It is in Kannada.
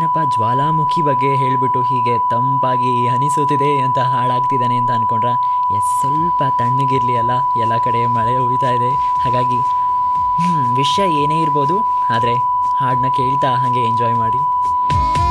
ಏನಪ್ಪ ಜ್ವಾಲಾಮುಖಿ ಬಗ್ಗೆ ಹೇಳಿಬಿಟ್ಟು ಹೀಗೆ ತಂಪಾಗಿ ಅನಿಸುತ್ತಿದೆ ಅಂತ ಹಾಡಾಗ್ತಿದ್ದಾನೆ ಅಂತ ಅಂದ್ಕೊಂಡ್ರೆ ಎಸ್, ಸ್ವಲ್ಪ ತಣ್ಣಗಿರಲಿ ಅಲ್ಲ, ಎಲ್ಲ ಕಡೆ ಮಳೆ ಹುಯ್ತಾ ಇದೆ. ಹಾಗಾಗಿ ವಿಷಯ ಏನೇ ಇರ್ಬೋದು, ಆದರೆ ಹಾಡನ್ನ ಕೇಳ್ತಾ ಹಾಗೆ ಎಂಜಾಯ್ ಮಾಡಿ.